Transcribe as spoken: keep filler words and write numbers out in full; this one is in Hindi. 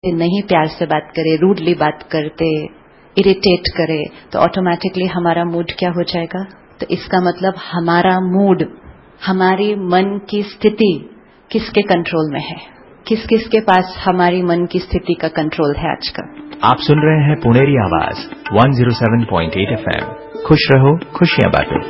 नहीं प्यार से बात करे, रूडली बात करते, इरिटेट करे, तो ऑटोमेटिकली हमारा मूड क्या हो जाएगा? तो इसका मतलब हमारा मूड, हमारी मन की स्थिति किसके कंट्रोल में है? किस किस के पास हमारी मन की स्थिति का कंट्रोल है आजकल? आप सुन रहे हैं पुणेरी आवाज एक सौ सात पॉइंट आठ एफ एम। खुश रहो, खुशियां बांटो।